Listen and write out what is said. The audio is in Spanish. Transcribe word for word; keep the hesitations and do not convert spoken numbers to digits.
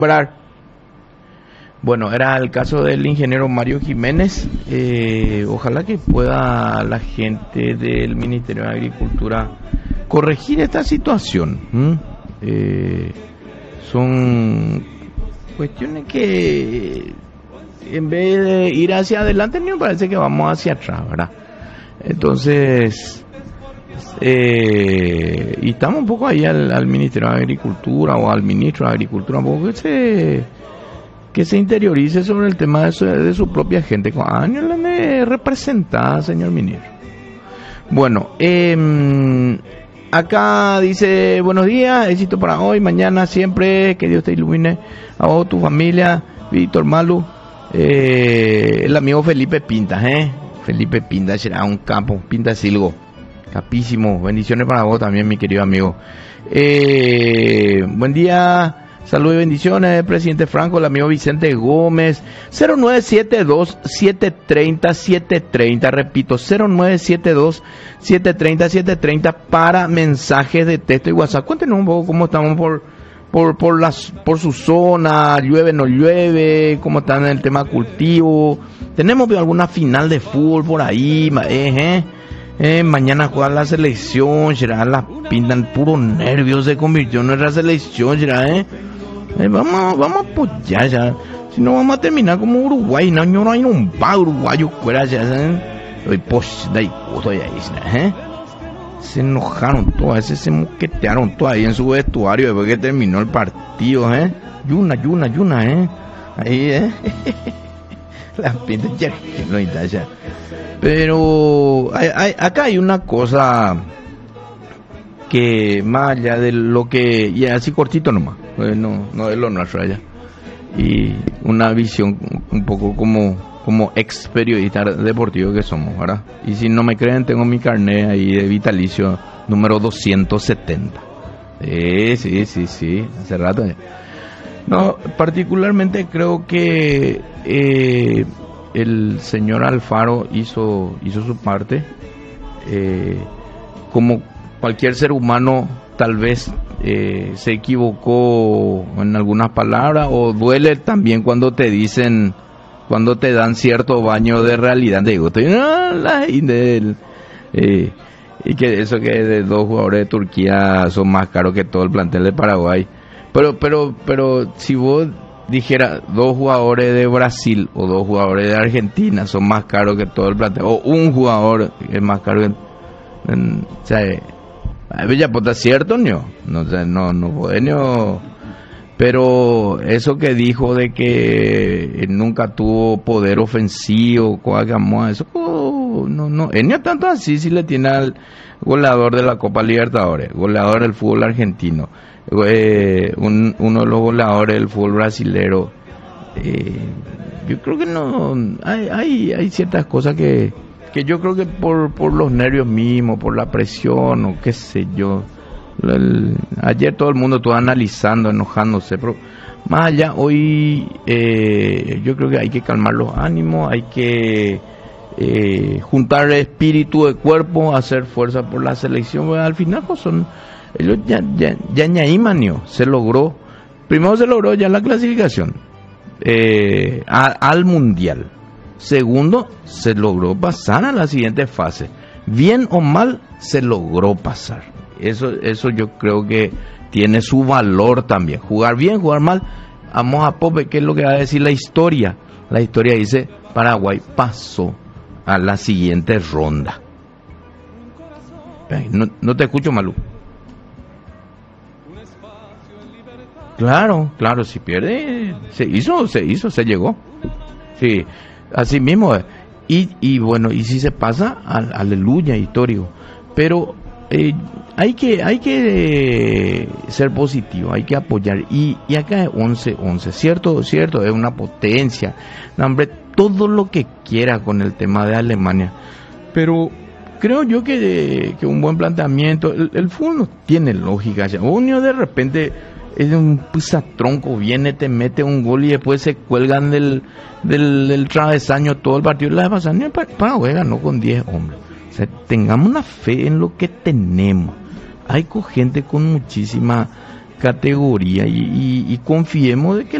Bueno, era el caso del ingeniero Mario Jiménez. Eh, ojalá que pueda la gente del Ministerio de Agricultura corregir esta situación. ¿Mm? Eh, son cuestiones que en vez de ir hacia adelante, me parece que vamos hacia atrás, ¿verdad? Entonces, eh, y estamos un poco ahí al, al Ministerio de Agricultura o al Ministro de Agricultura, un poco que se, que se interiorice sobre el tema de su, de su propia gente. Años la me representa, señor Ministro. Bueno, eh, acá dice, buenos días, éxito para hoy, mañana, siempre, que Dios te ilumine a vos, tu familia, Víctor Malu, eh, el amigo Felipe Pinta, ¿eh? Felipe Pinta, será un campo, Pinta Silgo, capísimo, bendiciones para vos también, mi querido amigo. Eh, buen día, saludos y bendiciones, presidente Franco, el amigo Vicente Gómez, cero nueve siete dos, siete tres cero, siete tres cero, repito, cero nueve siete dos, siete tres cero, siete tres cero para mensajes de texto y WhatsApp. Cuéntenos un poco cómo estamos por por por las por su zona, llueve, no llueve, cómo están en el tema cultivo. Tenemos alguna final de fútbol por ahí, eh, eh. Eh, mañana juega la selección, será la pintan puro nervios, se convirtió en nuestra selección, será, eh. Eh, vamos, vamos a apoyar ya. Si no vamos a terminar como Uruguay, no, no hay un pa uruguayo fuera ya, ¿eh? Hoy pues de ahí, ¿eh? Se enojaron todos, ese se moquetearon todos ahí en su vestuario después que terminó el partido, ¿eh? Yuna, Yuna, Yuna, ¿eh? Ahí, ¿eh? La pinta ya, no está ya. Pero hay, hay, acá hay una cosa que más allá de lo que, y así cortito nomás, pues no, no es lo nuestro allá, y una visión un poco como, como ex periodista deportivo que somos, ¿verdad? Y si no me creen, tengo mi carnet ahí de vitalicio número doscientos setenta. Sí, sí, sí, sí, hace rato ya. No, particularmente creo que eh, el señor Alfaro hizo, hizo su parte, eh, como cualquier ser humano tal vez eh, se equivocó en algunas palabras, o duele también cuando te dicen, cuando te dan cierto baño de realidad. Te digo, estoy no, la, del, eh, y que eso que de dos jugadores de Turquía son más caros que todo el plantel de Paraguay. Pero, pero, pero si vos dijera dos jugadores de Brasil o dos jugadores de Argentina son más caros que todo el plantel, o un jugador es más caro que, en, o sea, ya pues cierto, no, no, no, no puede, no. Pero eso que dijo de que nunca tuvo poder ofensivo, eso, oh, no, no, él no tanto así, si le tiene al goleador de la Copa Libertadores, goleador del fútbol argentino, eh, un, uno de los goleadores del fútbol brasilero. Eh, yo creo que no, hay, hay, hay ciertas cosas que que yo creo que por, por los nervios mismos, por la presión o qué sé yo. El, ayer todo el mundo estuvo analizando, enojándose, pero más allá hoy eh, yo creo que hay que calmar los ánimos, hay que eh, juntar espíritu de cuerpo, hacer fuerza por la selección. Bueno, al final pues son ellos ya ya ya ñaímanio, se logró, primero se logró ya la clasificación eh, a, al mundial. Segundo, se logró pasar a la siguiente fase. Bien o mal, se logró pasar. Eso, eso yo creo que tiene su valor también. Jugar bien, jugar mal. Vamos a Pope, ¿qué es lo que va a decir la historia? La historia dice, Paraguay pasó a la siguiente ronda. No, no te escucho, Malú. Claro, claro, si pierde, se hizo, se hizo, se llegó. Sí. Así mismo, y, y bueno, y si se pasa, al, aleluya, histórico. Pero eh, hay que hay que eh, ser positivo, hay que apoyar. Y, y acá es once once, cierto, cierto, es una potencia. No, hombre, todo lo que quiera con el tema de Alemania. Pero creo yo que, que un buen planteamiento, el, el fútbol no tiene lógica. Ya. Uno de repente es un pisatronco, viene, te mete un gol y después se cuelgan del, del, del travesaño todo el partido. La pasada, Paraguay ganó con diez hombres. O sea, tengamos una fe en lo que tenemos. Hay gente con muchísima categoría y, y, y confiemos de que